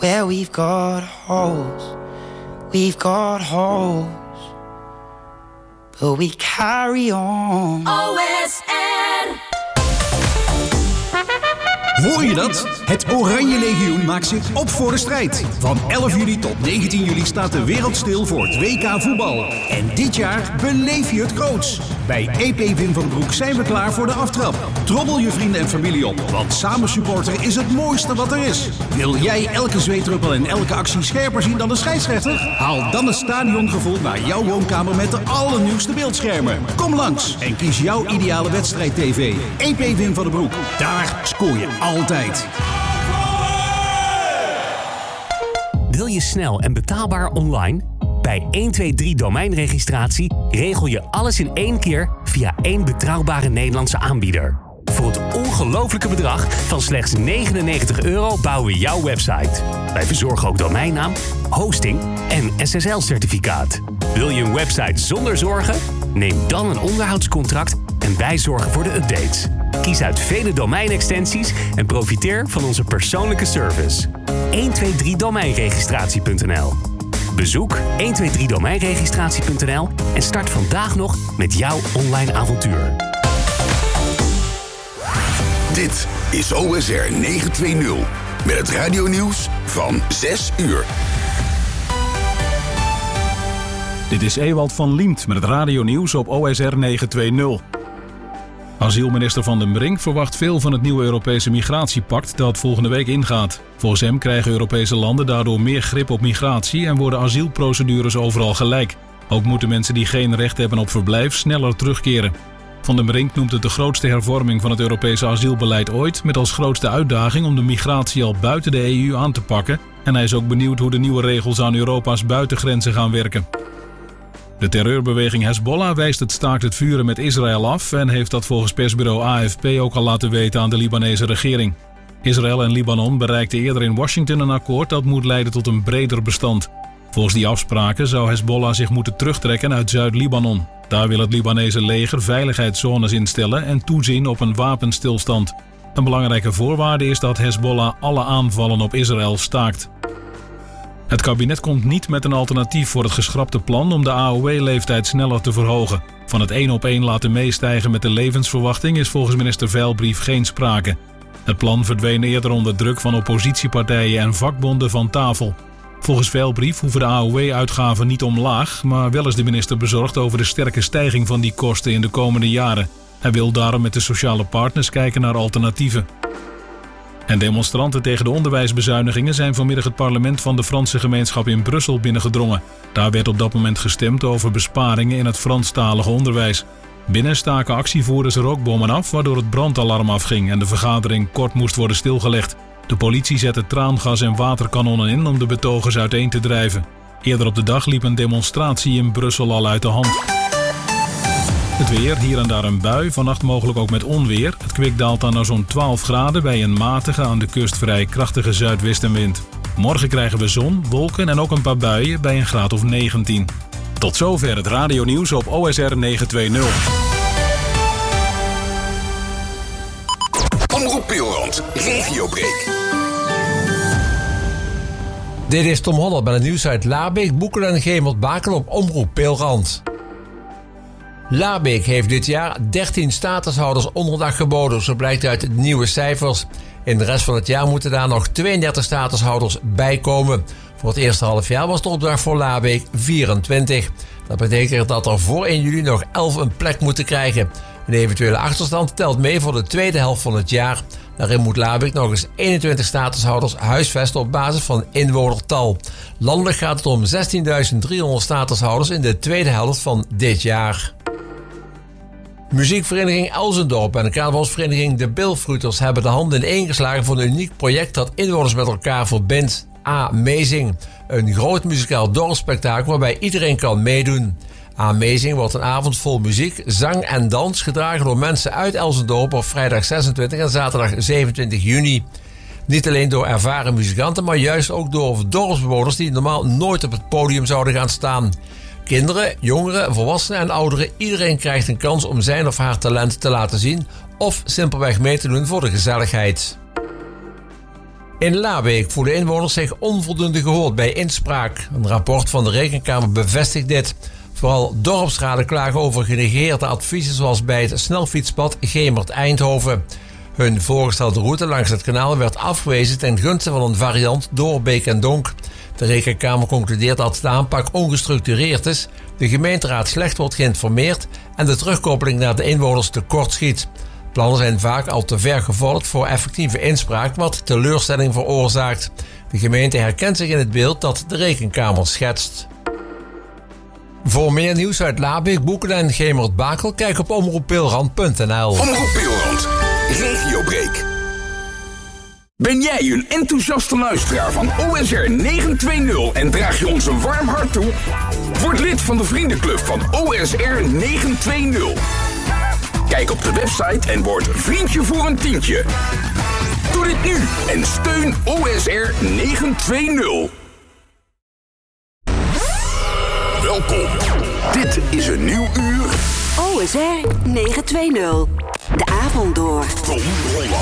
where we've got holes, but we carry on. OSR. Hoor je dat? Het Oranje Legioen maakt zich op voor de strijd. Van 11 juli tot 19 juli staat de wereld stil voor het WK voetbal. En dit jaar beleef je het groots. Bij EP Wim van den Broek zijn we klaar voor de aftrap. Trommel je vrienden en familie op, want samen supporteren is het mooiste wat er is. Wil jij elke zweetruppel en elke actie scherper zien dan de scheidsrechter? Haal dan het stadiongevoel naar jouw woonkamer met de allernieuwste beeldschermen. Kom langs en kies jouw ideale wedstrijd-tv. EP Wim van den Broek. Daar scoor je altijd. Wil je snel en betaalbaar online? Bij 123 domeinregistratie regel je alles in één keer via één betrouwbare Nederlandse aanbieder. Voor het ongelofelijke bedrag van slechts €99 bouwen we jouw website. Wij verzorgen ook domeinnaam, hosting en SSL-certificaat. Wil je een website zonder zorgen? Neem dan een onderhoudscontract en wij zorgen voor de updates. Kies uit vele domeinextensies en profiteer van onze persoonlijke service. 123domeinregistratie.nl. Bezoek 123domeinregistratie.nl en start vandaag nog met jouw online avontuur. Dit is OSR 920 met het radionieuws van 6 uur. Dit is Ewald van Liemt met het radionieuws op OSR 920. Asielminister Van den Brink verwacht veel van het nieuwe Europese migratiepact dat volgende week ingaat. Volgens hem krijgen Europese landen daardoor meer grip op migratie en worden asielprocedures overal gelijk. Ook moeten mensen die geen recht hebben op verblijf sneller terugkeren. Van den Brink noemt het de grootste hervorming van het Europese asielbeleid ooit, met als grootste uitdaging om de migratie al buiten de EU aan te pakken. En hij is ook benieuwd hoe de nieuwe regels aan Europa's buitengrenzen gaan werken. De terreurbeweging Hezbollah wijst het staakt het vuren met Israël af en heeft dat volgens persbureau AFP ook al laten weten aan de Libanese regering. Israël en Libanon bereikten eerder in Washington een akkoord dat moet leiden tot een breder bestand. Volgens die afspraken zou Hezbollah zich moeten terugtrekken uit Zuid-Libanon. Daar wil het Libanese leger veiligheidszones instellen en toezien op een wapenstilstand. Een belangrijke voorwaarde is dat Hezbollah alle aanvallen op Israël staakt. Het kabinet komt niet met een alternatief voor het geschrapte plan om de AOW-leeftijd sneller te verhogen. Van het 1-op-1 laten meestijgen met de levensverwachting is volgens minister Veilbrief geen sprake. Het plan verdween eerder onder druk van oppositiepartijen en vakbonden van tafel. Volgens Veilbrief hoeven de AOW-uitgaven niet omlaag, maar wel is de minister bezorgd over de sterke stijging van die kosten in de komende jaren. Hij wil daarom met de sociale partners kijken naar alternatieven. En demonstranten tegen de onderwijsbezuinigingen zijn vanmiddag het parlement van de Franse gemeenschap in Brussel binnengedrongen. Daar werd op dat moment gestemd over besparingen in het Franstalige onderwijs. Binnen staken actievoerders rookbommen af, waardoor het brandalarm afging en de vergadering kort moest worden stilgelegd. De politie zette traangas en waterkanonnen in om de betogers uiteen te drijven. Eerder op de dag liep een demonstratie in Brussel al uit de hand. Het weer, hier en daar een bui, vannacht mogelijk ook met onweer. Het kwik daalt dan naar zo'n 12 graden bij een matige, aan de kust vrij krachtige zuidwestenwind. Morgen krijgen we zon, wolken en ook een paar buien bij een graad of 19. Tot zover het radionieuws op OSR 920. Omroep Peelrand, regiobreak. Dit is Tom Holland met het nieuws uit Laarbeek, Boekelen en Gemert-Bakel op Omroep Peelrand. Laarbeek heeft dit jaar 13 statushouders onderdak geboden, zo blijkt uit de nieuwe cijfers. In de rest van het jaar moeten daar nog 32 statushouders bij komen. Voor het eerste halfjaar was de opdracht voor Laarbeek 24. Dat betekent dat er voor 1 juli nog 11 een plek moeten krijgen. Een eventuele achterstand telt mee voor de tweede helft van het jaar. Daarin moet Laarbeek nog eens 21 statushouders huisvesten op basis van inwonertal. Landelijk gaat het om 16.300 statushouders in de tweede helft van dit jaar. Muziekvereniging Elsendorp en de carnavalsvereniging De Bilfruiters hebben de handen ineengeslagen voor een uniek project dat inwoners met elkaar verbindt. Amazing, een groot muzikaal dorpsspektakel waarbij iedereen kan meedoen. Amazing wordt een avond vol muziek, zang en dans gedragen door mensen uit Elsendorp op vrijdag 26 en zaterdag 27 juni. Niet alleen door ervaren muzikanten, maar juist ook door dorpsbewoners die normaal nooit op het podium zouden gaan staan. Kinderen, jongeren, volwassenen en ouderen, iedereen krijgt een kans om zijn of haar talent te laten zien of simpelweg mee te doen voor de gezelligheid. In Labeek voelen inwoners zich onvoldoende gehoord bij inspraak. Een rapport van de Rekenkamer bevestigt dit. Vooral dorpsraden klagen over genegeerde adviezen zoals bij het snelfietspad Gemert-Eindhoven. Hun voorgestelde route langs het kanaal werd afgewezen ten gunste van een variant door Beek en Donk. De Rekenkamer concludeert dat de aanpak ongestructureerd is, de gemeenteraad slecht wordt geïnformeerd en de terugkoppeling naar de inwoners tekortschiet. Plannen zijn vaak al te ver gevorderd voor effectieve inspraak, wat teleurstelling veroorzaakt. De gemeente herkent zich in het beeld dat de Rekenkamer schetst. Voor meer nieuws uit Labeek, Boekelen en Gemert-Bakel, kijk op omroeppeelrand.nl. Omroep Peelrand, regiobreak. Ben jij een enthousiaste luisteraar van OSR 920 en draag je ons een warm hart toe? Word lid van de vriendenclub van OSR 920. Kijk op de website en word vriendje voor een tientje. Doe dit nu en steun OSR 920. Welkom. Dit is een nieuw uur. OSR 920. De avond door. Tom Holland.